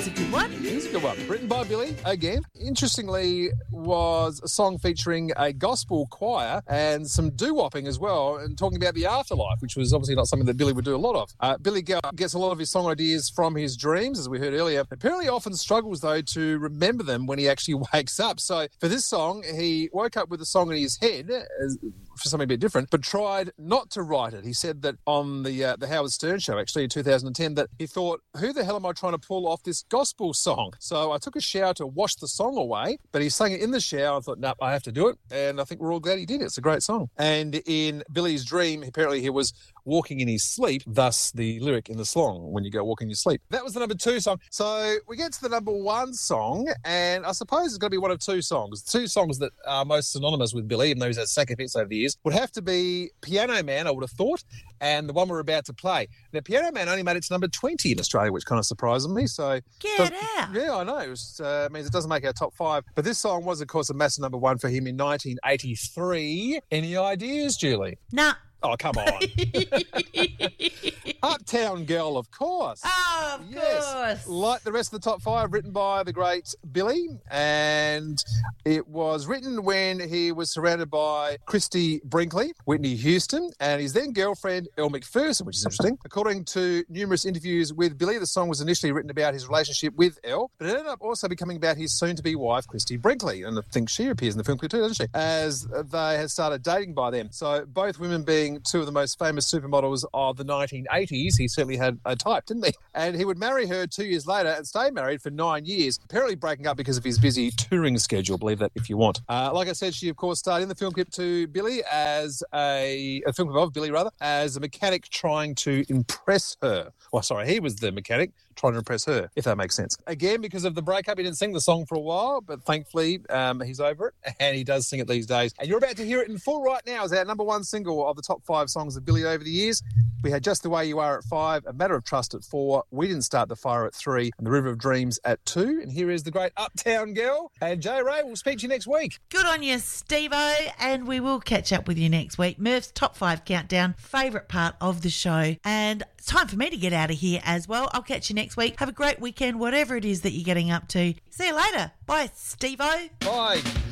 is a good one. It is a good one. Written by Billy, again. Interestingly, was a song featuring a gospel choir and some doo-wopping as well, and talking about the afterlife, which was obviously not something that Billy would do a lot of. Billy gets a lot of his song ideas from his dreams, as we heard earlier. Apparently often struggles, though, to remember them when he actually wakes up. So for this song, he woke up with a song in his head, for something a bit different, but tried not to write it. He said that on the Howard Stern show, actually, in 2010, that he thought, who the hell am I trying to pull off this gospel song? So I took a shower to wash the song away, but he sang it in the shower. I thought, nope, I have to do it. And I think we're all glad he did it. It's a great song. And in Billy's dream, apparently he was walking in his sleep, thus the lyric in the song, when you go walk in your sleep. That was the number 2 song. So we get to the number 1 song, and I suppose it's going to be one of 2 songs. 2 songs that are most synonymous with Billy, even though he's had sack hits over the years, would have to be Piano Man, I would have thought, and the one we're about to play. Now, Piano Man only made it to number 20 in Australia, which kind of surprises me. So Get out. Yeah, I know. It means it doesn't make our top 5. But this song was, of course, a massive number 1 for him in 1983. Any ideas, Julie? Nah. Oh, come on. Uptown Girl, of course. Oh, of course. Like the rest of the top 5, written by the great Billy. And it was written when he was surrounded by Christy Brinkley, Whitney Houston, and his then girlfriend, Elle Macpherson, which is interesting. According to numerous interviews with Billy, the song was initially written about his relationship with Elle, but it ended up also becoming about his soon-to-be wife, Christy Brinkley. And I think she appears in the film clip too, doesn't she? As they had started dating by then. So both women being 2 of the most famous supermodels of the 1980s, he certainly had a type, didn't he? And he would marry her 2 years later and stay married for 9 years, apparently breaking up because of his busy touring schedule. Believe that if you want. Like I said, she, of course, starred in the film clip to Billy as a film clip of Billy, rather, as a mechanic trying to impress her. Well, sorry, he was the mechanic trying to impress her, if that makes sense. Again, because of the breakup, he didn't sing the song for a while, but thankfully he's over it, and he does sing it these days. And you're about to hear it in full right now as our number 1 single of the top 5 songs of Billy over the years. We had Just the Way You Are at 5, A Matter of Trust at 4, We Didn't Start the Fire at 3, and The River of Dreams at 2. And here is the great Uptown Girl. And J. Ray, we'll speak to you next week. Good on you, Steve-O, and we will catch up with you next week. Murph's Top 5 Countdown, favourite part of the show. And it's time for me to get out of here as well. I'll catch you next week. Have a great weekend, whatever it is that you're getting up to. See you later. Bye, Steve-O. Bye.